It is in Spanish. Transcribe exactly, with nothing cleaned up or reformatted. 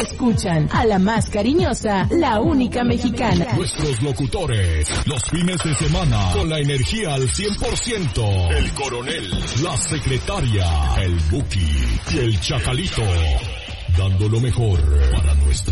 Escuchan a la más cariñosa, la única mexicana. Nuestros locutores, los fines de semana, con la energía al cien por ciento. El coronel, la secretaria, el Buki y el Chacalito. Dando lo mejor para nuestra